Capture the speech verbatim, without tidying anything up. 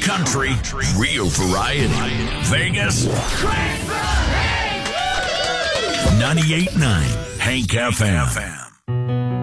country, real variety. Vegas, ninety-eight point nine Hank F M.